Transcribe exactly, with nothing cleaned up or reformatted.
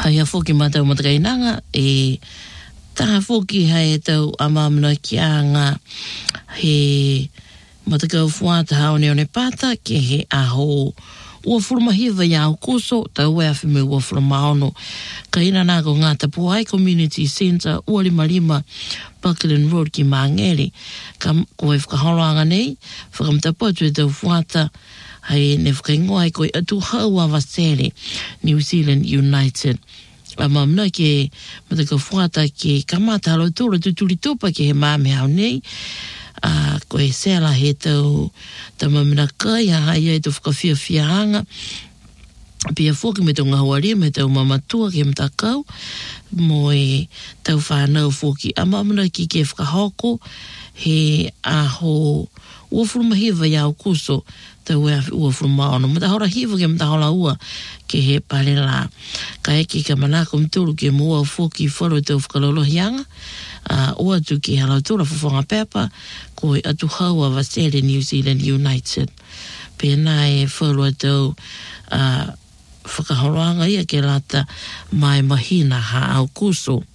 hai a foki matau matakainanga e taha foki hai e tau amamuna ki anga he matakau fuata haone o ne pata ke he aho ua furmahiva ia au kuso tau e awhime ua furmaono ka ina nako ngā Tapuai Community Centre ua lima lima Buckland Road ki Mangere ka koe whakaholoanga nei whakamtapua tu e tau fuata hai ne whakaingoa ai koe atu haua wasere New Zealand United a mamna ke matakau fuata ke kamata halo tūra tuturi tupa ke he mame hau nei a koe sela he tau ta mamina kai a hai e tu whakawhia whia hanga pia whoki me tau ngahuaria me tau mamatua ke mtakau mo e tau whanau whoki a mamina ki ke whakahoko he aho ua furumahiva iau kuso tau e ua furumaono mata hora hiva ke mta hola ua ke he pare la ka eki ka manako mturu ke mua whoki wharu tau whakalolohianga Uh, ua tu ki halautura fufonga pepa ko atu haua vasere New Zealand United pena e whalua tau uh, whakahoroanga ia ke lata mai mahina ha au kuso